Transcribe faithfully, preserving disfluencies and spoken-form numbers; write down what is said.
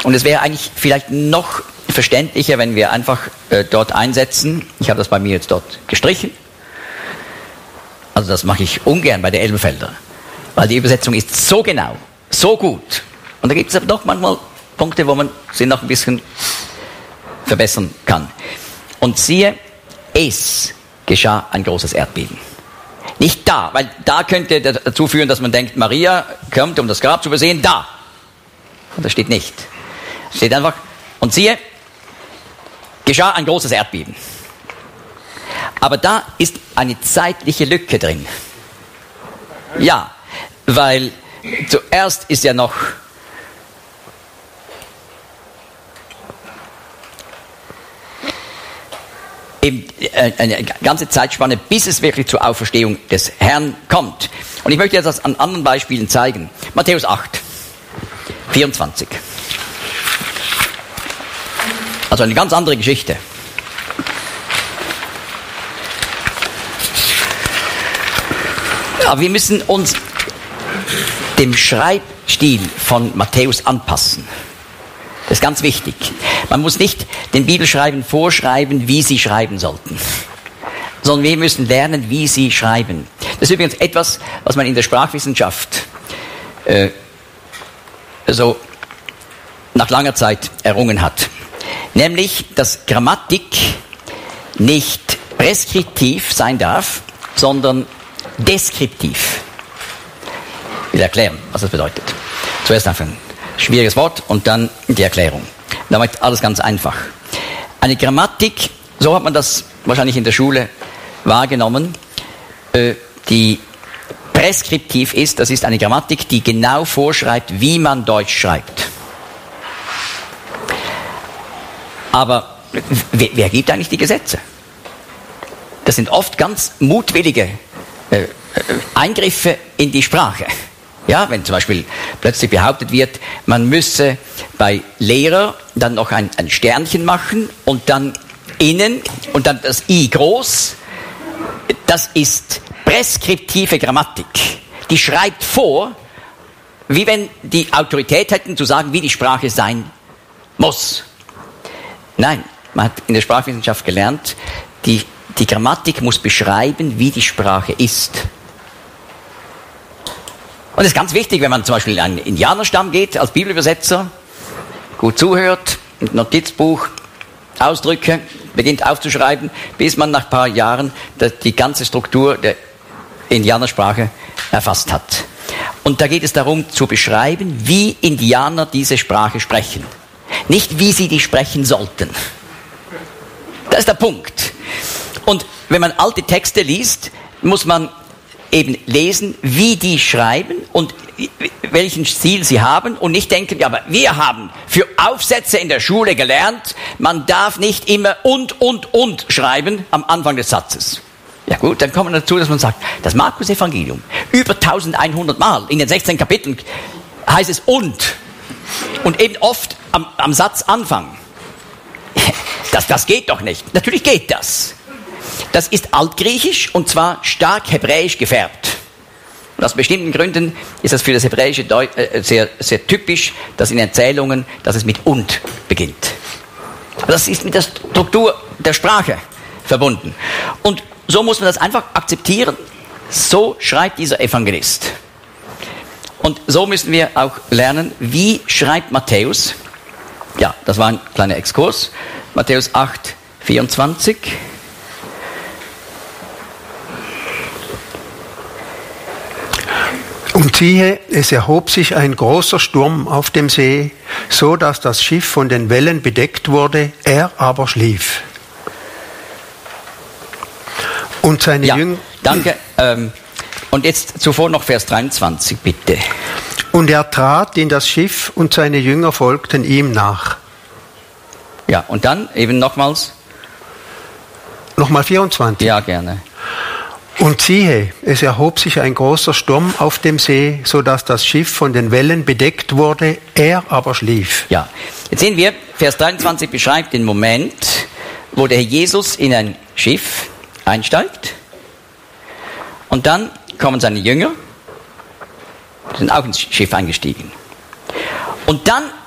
Und es wäre eigentlich vielleicht noch verständlicher, wenn wir einfach äh, dort einsetzen. Ich habe das bei mir jetzt dort gestrichen. Also das mache ich ungern bei der Elbenfelder, weil die Übersetzung ist so genau, so gut. Und da gibt es aber doch manchmal Punkte, wo man sie noch ein bisschen verbessern kann. Und siehe, es geschah ein großes Erdbeben. Nicht da, weil da könnte dazu führen, dass man denkt, Maria kommt, um das Grab zu besehen, da. Und das steht nicht. Es steht einfach, und siehe, geschah ein großes Erdbeben. Aber da ist eine zeitliche Lücke drin. Ja, weil zuerst ist ja noch eben eine ganze Zeitspanne, bis es wirklich zur Auferstehung des Herrn kommt. Und ich möchte das an anderen Beispielen zeigen. Matthäus acht, vierundzwanzig. Also eine ganz andere Geschichte. Aber wir müssen uns dem Schreibstil von Matthäus anpassen. Das ist ganz wichtig. Man muss nicht den Bibelschreibern vorschreiben, wie sie schreiben sollten, sondern wir müssen lernen, wie sie schreiben. Das ist übrigens etwas, was man in der Sprachwissenschaft äh, so nach langer Zeit errungen hat. Nämlich, dass Grammatik nicht preskriptiv sein darf, sondern deskriptiv. Ich will erklären, was das bedeutet. Zuerst einfach ein schwieriges Wort und dann die Erklärung. Damit alles ganz einfach. Eine Grammatik, so hat man das wahrscheinlich in der Schule wahrgenommen, äh, die preskriptiv ist, das ist eine Grammatik, die genau vorschreibt, wie man Deutsch schreibt. Aber wer, wer gibt eigentlich die Gesetze? Das sind oft ganz mutwillige äh, Eingriffe in die Sprache. Ja, wenn zum Beispiel plötzlich behauptet wird, man müsse bei Lehrer dann noch ein, ein Sternchen machen und dann innen und dann das I groß, das ist preskriptive Grammatik. Die schreibt vor, wie wenn die Autorität hätten zu sagen, wie die Sprache sein muss. Nein, man hat in der Sprachwissenschaft gelernt, die, die Grammatik muss beschreiben, wie die Sprache ist. Und es ist ganz wichtig, wenn man zum Beispiel in einen Indianerstamm geht, als Bibelübersetzer, gut zuhört, ein Notizbuch, Ausdrücke, beginnt aufzuschreiben, bis man nach ein paar Jahren die ganze Struktur der Indianersprache erfasst hat. Und da geht es darum, zu beschreiben, wie Indianer diese Sprache sprechen. Nicht, wie sie die sprechen sollten. Das ist der Punkt. Und wenn man alte Texte liest, muss man eben lesen, wie die schreiben und welchen Stil sie haben und nicht denken, ja, aber wir haben für Aufsätze in der Schule gelernt, man darf nicht immer und, und, und schreiben am Anfang des Satzes. Ja gut, dann kommt man dazu, dass man sagt, das Markus-Evangelium, über eintausendeinhundert Mal in den sechzehn Kapiteln heißt es und. Und eben oft am, am Satzanfang. Das, das geht doch nicht. Natürlich geht das. Das ist altgriechisch und zwar stark hebräisch gefärbt. Und aus bestimmten Gründen ist das für das Hebräische Deu- äh, sehr, sehr typisch, dass in Erzählungen, dass es mit und beginnt. Aber das ist mit der Struktur der Sprache verbunden. Und so muss man das einfach akzeptieren. So schreibt dieser Evangelist. Und so müssen wir auch lernen, wie schreibt Matthäus. Ja, das war ein kleiner Exkurs. Matthäus acht, vierundzwanzig. Und siehe, es erhob sich ein großer Sturm auf dem See, so dass das Schiff von den Wellen bedeckt wurde, er aber schlief. Und seine Ja, Jünger... danke. Ähm, und jetzt zuvor noch Vers dreiundzwanzig, bitte. Und er trat in das Schiff und seine Jünger folgten ihm nach. Ja, und dann eben nochmals. Nochmal vierundzwanzig. Ja, gerne. Und siehe, es erhob sich ein großer Sturm auf dem See, so dass das Schiff von den Wellen bedeckt wurde, er aber schlief. Ja, jetzt sehen wir, Vers dreiundzwanzig beschreibt den Moment, wo der Herr Jesus in ein Schiff einsteigt und dann kommen seine Jünger, sind auch ins Schiff eingestiegen. Und dann